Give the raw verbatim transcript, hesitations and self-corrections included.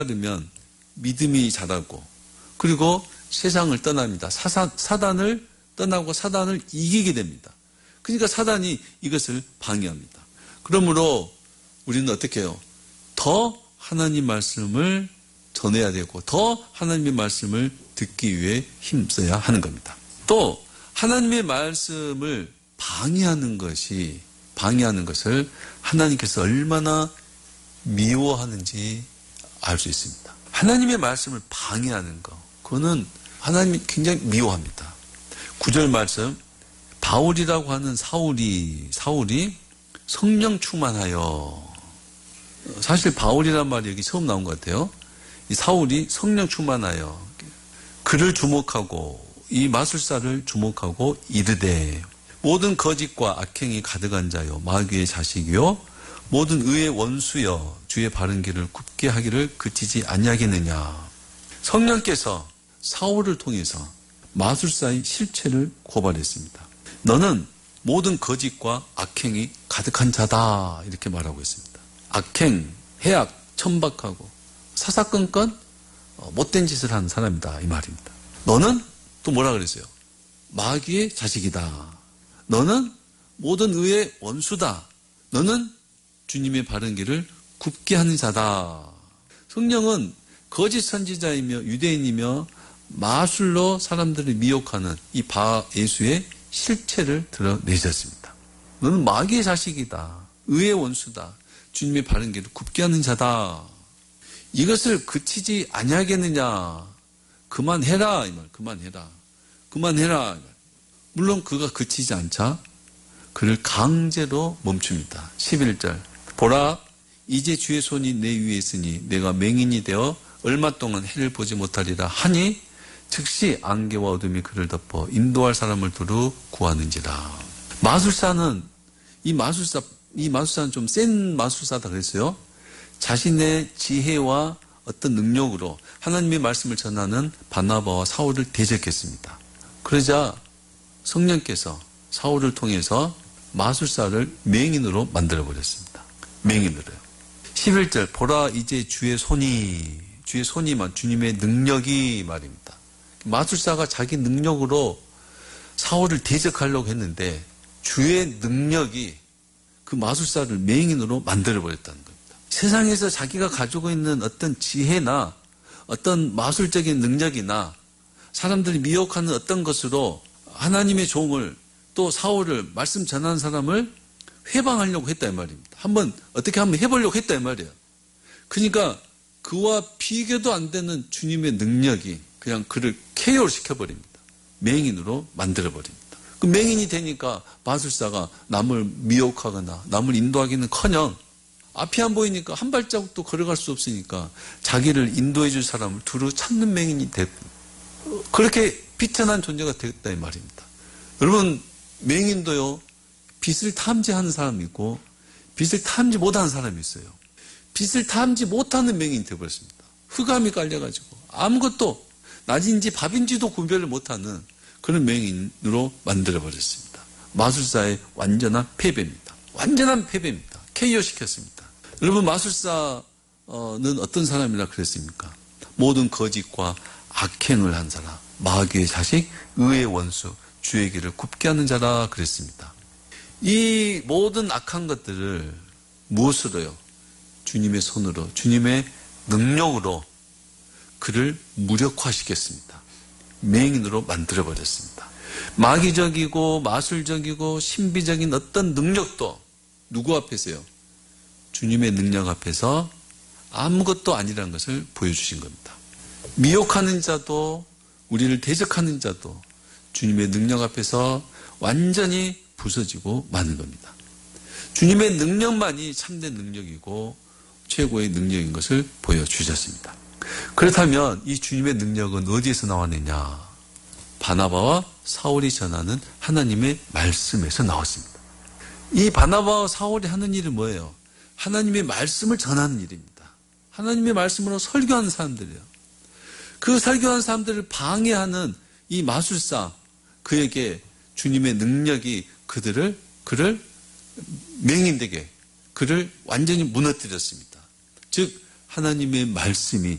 깨달으면 믿음이 자라고 그리고 세상을 떠납니다. 사사, 사단을 떠나고 사단을 이기게 됩니다. 그러니까 사단이 이것을 방해합니다. 그러므로 우리는 어떻게 해요? 더 하나님 말씀을 전해야 되고 더 하나님의 말씀을 듣기 위해 힘써야 하는 겁니다. 또 하나님의 말씀을 방해하는 것이 방해하는 것을 하나님께서 얼마나 미워하는지 알 수 있습니다. 하나님의 말씀을 방해하는 것, 그거는 하나님이 굉장히 미워합니다. 구절 말씀, 바울이라고 하는 사울이 사울이 성령 충만하여, 사실 바울이란 말이 여기 처음 나온 것 같아요. 이 사울이 성령 충만하여 그를 주목하고 이 마술사를 주목하고 이르되 모든 거짓과 악행이 가득한 자요 마귀의 자식이요 모든 의의 원수여 주의 바른 길을 굽게 하기를 그치지 아니하겠느냐. 성령께서 사울을 통해서 마술사의 실체를 고발했습니다. 너는 모든 거짓과 악행이 가득한 자다 이렇게 말하고 있습니다. 악행, 해악, 천박하고 사사건건 못된 짓을 하는 사람이다 이 말입니다. 너는 또 뭐라 그랬어요? 마귀의 자식이다. 너는 모든 의의 원수다. 너는 주님의 바른 길을 굽게 하는 자다. 성령은 거짓 선지자이며 유대인이며 마술로 사람들을 미혹하는 이 바 예수의 실체를 드러내셨습니다. 너는 마귀의 자식이다. 의의 원수다. 주님의 바른 길을 굽게 하는 자다. 이것을 그치지 아니하겠느냐. 그만해라 이 말. 그만해라. 그만해라 이 말. 물론 그가 그치지 않자 그를 강제로 멈춥니다. 십일 절 보라 이제 주의 손이 내 위에 있으니 내가 맹인이 되어 얼마 동안 해를 보지 못하리라 하니 즉시 안개와 어둠이 그를 덮어 인도할 사람을 두루 구하는지라. 마술사는 이 마술사 이 마술사는 좀 센 마술사다 그랬어요. 자신의 지혜와 어떤 능력으로 하나님의 말씀을 전하는 바나바와 사울을 대적했습니다. 그러자 성령께서 사울을 통해서 마술사를 맹인으로 만들어버렸습니다. 맹인으로요. 십일 절 보라 이제 주의 손이 주의 손이만 주님의 능력이 말입니다. 마술사가 자기 능력으로 사울을 대적하려고 했는데 주의 능력이 그 마술사를 맹인으로 만들어버렸다는 겁니다. 세상에서 자기가 가지고 있는 어떤 지혜나 어떤 마술적인 능력이나 사람들이 미혹하는 어떤 것으로 하나님의 종을 또 사울을 말씀 전하는 사람을 회방하려고 했다 이 말입니다. 한번 어떻게 한번 해보려고 했다 이 말이에요. 그러니까 그와 비교도 안 되는 주님의 능력이 그냥 그를 케이오를 시켜버립니다. 맹인으로 만들어버립니다. 그 맹인이 되니까 마술사가 남을 미혹하거나 남을 인도하기는커녕 앞이 안 보이니까 한 발자국도 걸어갈 수 없으니까 자기를 인도해 줄 사람을 두루 찾는 맹인이 됐고 그렇게 비천한 존재가 되었다 이 말입니다. 여러분 맹인도요 빛을 탐지하는 사람이 있고 빛을 탐지 못하는 사람이 있어요. 빛을 탐지 못하는 맹인이 되어버렸습니다. 흑암이 깔려가지고 아무것도 낮인지 밤인지도 구별을 못하는 그런 맹인으로 만들어버렸습니다. 마술사의 완전한 패배입니다. 완전한 패배입니다. 케이오 시켰습니다. 여러분 마술사는 어떤 사람이라 그랬습니까? 모든 거짓과 악행을 한 사람, 마귀의 자식, 의의 원수, 주의 길을 굽게 하는 자라 그랬습니다. 이 모든 악한 것들을 무엇으로요? 주님의 손으로, 주님의 능력으로 그를 무력화시켰습니다. 맹인으로 만들어버렸습니다. 마귀적이고 마술적이고 신비적인 어떤 능력도 누구 앞에서요? 주님의 능력 앞에서 아무것도 아니라는 것을 보여주신 겁니다. 미혹하는 자도 우리를 대적하는 자도 주님의 능력 앞에서 완전히 부서지고 마는 겁니다. 주님의 능력만이 참된 능력이고 최고의 능력인 것을 보여주셨습니다. 그렇다면 이 주님의 능력은 어디에서 나왔느냐? 바나바와 사울이 전하는 하나님의 말씀에서 나왔습니다. 이 바나바와 사울이 하는 일은 뭐예요? 하나님의 말씀을 전하는 일입니다. 하나님의 말씀으로 설교하는 사람들이에요. 그 설교하는 사람들을 방해하는 이 마술사, 그에게 주님의 능력이 그들을, 그를 맹인되게, 그를 완전히 무너뜨렸습니다. 즉, 하나님의 말씀이